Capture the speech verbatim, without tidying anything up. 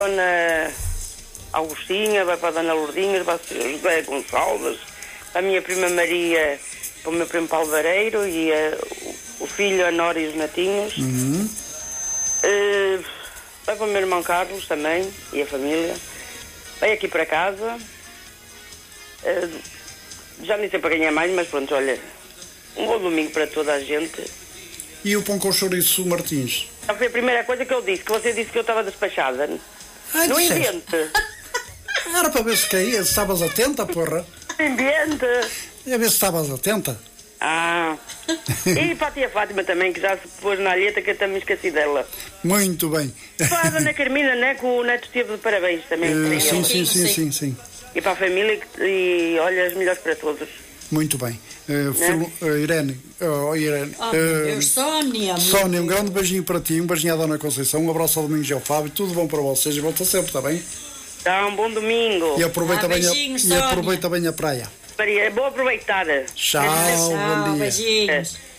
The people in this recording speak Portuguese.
Dona Augustinha, vai para a Dona Lourdinha, vai para o José Gonçalves, para a minha prima Maria, para o meu primo Paulo Vareiro e a, o, o filho, a Nora e os netinhos. Uhum. Uh, vai para o meu irmão Carlos também e a família. Vai aqui para casa. Uh, já nem sei para ganhar mais, mas pronto, olha, um bom domingo para toda a gente. E o pão com chouriço Martins? Já foi a primeira coisa que eu disse, que você disse que eu estava despachada. Ai, no disseste. invente. Era para ver se caía, se estavas atenta, porra. No invente. A ver se estavas atenta. Ah. E para a tia Fátima também, que já se pôs na alheta, que eu também esqueci dela. Muito bem. Para a Dona Carmina, né, que o neto esteve de parabéns também. Uh, para sim, ele. sim, sim, sim, sim. E para a família, e olha, as melhores para todos. Muito bem. Uh, Filo, uh, Irene, oh, Irene. Oh, meu Deus, Sónia. Sónia, um grande beijinho para ti, um beijinho à Dona Conceição, um abraço ao Domingos e ao Fábio, tudo bom para vocês e volta sempre, está bem? Tá, um bom domingo. E aproveita, Ah, bem, a, beijinhos, e Sónia. aproveita bem a praia. Maria, vou aproveitar. Tchau, Tchau, bom dia. beijinhos. É.